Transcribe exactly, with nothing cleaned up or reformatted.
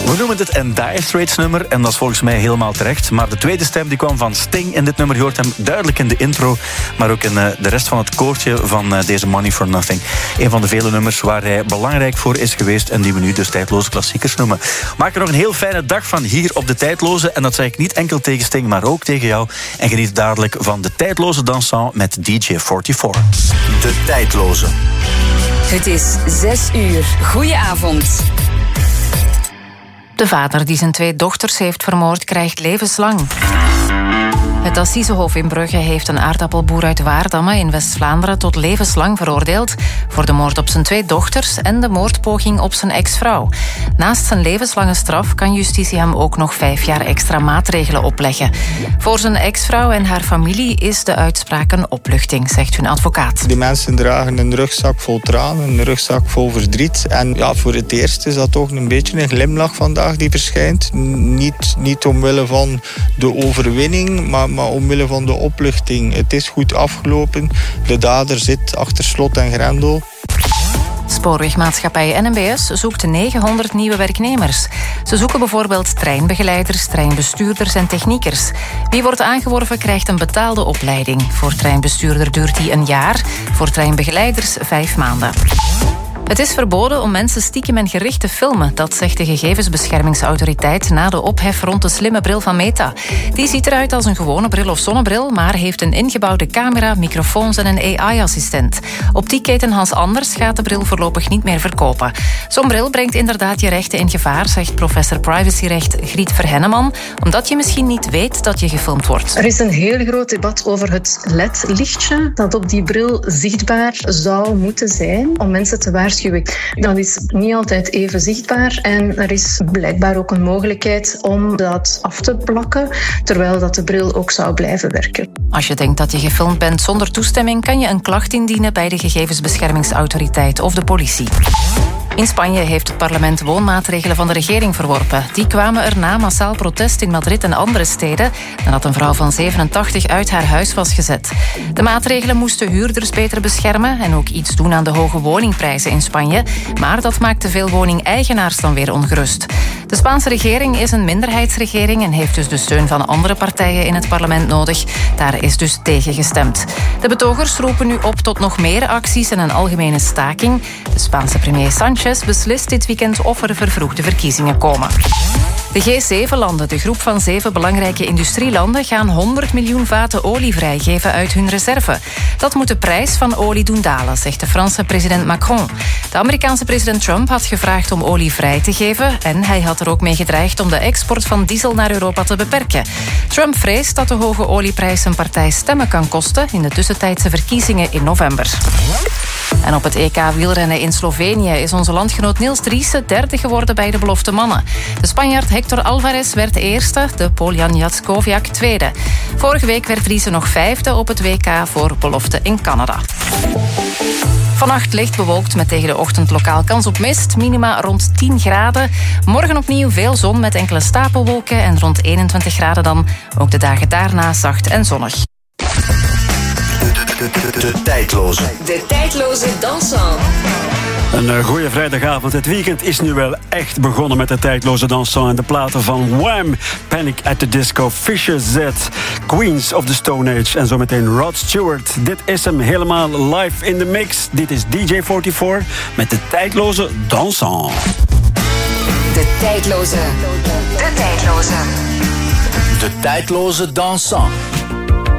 We noemen het een Dire Straits nummer en dat is volgens mij helemaal terecht. Maar de tweede stem die kwam van Sting in dit nummer. Je hoort hem duidelijk in de intro, maar ook in uh, de rest van het koortje van uh, deze Money for Nothing. Een van de vele nummers waar hij belangrijk voor is geweest en die we nu dus tijdloze klassiekers noemen. Maak er nog een heel fijne dag van hier op de Tijdloze. En dat zeg ik niet enkel tegen Sting, maar ook tegen jou. En geniet dadelijk van de Tijdloze dansant met D J vierenveertig. De Tijdloze. Het is zes uur. Goedenavond. De vader die zijn twee dochters heeft vermoord krijgt levenslang. Het Assisehof in Brugge heeft een aardappelboer uit Waardamme in West-Vlaanderen tot levenslang veroordeeld voor de moord op zijn twee dochters en de moordpoging op zijn ex-vrouw. Naast zijn levenslange straf kan justitie hem ook nog vijf jaar extra maatregelen opleggen. Voor zijn ex-vrouw en haar familie is de uitspraak een opluchting, zegt hun advocaat. Die mensen dragen een rugzak vol tranen, een rugzak vol verdriet. En ja, voor het eerst is dat toch een beetje een glimlach vandaag die verschijnt. Niet, niet omwille van de overwinning, maar maar omwille van de opluchting. Het is goed afgelopen. De dader zit achter slot en grendel. Spoorwegmaatschappij N M B S zoekt negenhonderd nieuwe werknemers. Ze zoeken bijvoorbeeld treinbegeleiders, treinbestuurders en techniekers. Wie wordt aangeworven krijgt een betaalde opleiding. Voor treinbestuurder duurt die een jaar, voor treinbegeleiders vijf maanden. Het is verboden om mensen stiekem en gericht te filmen. Dat zegt de gegevensbeschermingsautoriteit na de ophef rond de slimme bril van Meta. Die ziet eruit als een gewone bril of zonnebril, maar heeft een ingebouwde camera, microfoons en een A I-assistent. Optiekketen Hans Anders gaat de bril voorlopig niet meer verkopen. Zo'n bril brengt inderdaad je rechten in gevaar, zegt professor privacyrecht Griet Verhenneman, omdat je misschien niet weet dat je gefilmd wordt. Er is een heel groot debat over het L E D-lichtje dat op die bril zichtbaar zou moeten zijn om mensen te waarschuwen. Dat is niet altijd even zichtbaar en er is blijkbaar ook een mogelijkheid om dat af te plakken, terwijl dat de bril ook zou blijven werken. Als je denkt dat je gefilmd bent zonder toestemming, kan je een klacht indienen bij de gegevensbeschermingsautoriteit of de politie. In Spanje heeft het parlement woonmaatregelen van de regering verworpen. Die kwamen er na massaal protest in Madrid en andere steden nadat een vrouw van zevenentachtig uit haar huis was gezet. De maatregelen moesten huurders beter beschermen en ook iets doen aan de hoge woningprijzen in Spanje. Maar dat maakte veel woningeigenaars dan weer ongerust. De Spaanse regering is een minderheidsregering en heeft dus de steun van andere partijen in het parlement nodig. Daar is dus tegen gestemd. De betogers roepen nu op tot nog meer acties en een algemene staking. De Spaanse premier Sánchez beslist dit weekend of er vervroegde verkiezingen komen. De G zeven landen, de groep van zeven belangrijke industrielanden, gaan honderd miljoen vaten olie vrijgeven uit hun reserve. Dat moet de prijs van olie doen dalen, zegt de Franse president Macron. De Amerikaanse president Trump had gevraagd om olie vrij te geven en hij had er ook mee gedreigd om de export van diesel naar Europa te beperken. Trump vreest dat de hoge olieprijs een partij stemmen kan kosten in de tussentijdse verkiezingen in november. En op het E K wielrennen in Slovenië is onze landgenoot Niels Driessen derde geworden bij de belofte mannen. De Spanjaard Hector Alvarez werd eerste, de Pool Jan Jaczkowiak tweede. Vorige week werd Driessen nog vijfde op het W K voor belofte in Canada. Vannacht licht bewolkt met tegen de ochtend lokaal kans op mist. Minima rond tien graden. Morgen opnieuw veel zon met enkele stapelwolken en rond eenentwintig graden dan. Ook de dagen daarna zacht en zonnig. De, de, de, de Tijdloze. De Tijdloze dansant. Een uh, goeie vrijdagavond. Het weekend is nu wel echt begonnen met de Tijdloze dansant en de platen van Wham, Panic at the Disco, Fisher Z, Queens of the Stone Age en zometeen Rod Stewart. Dit is hem helemaal live in de mix. Dit is D J vierenveertig met de Tijdloze dansant. De Tijdloze. De Tijdloze. De Tijdloze dansant.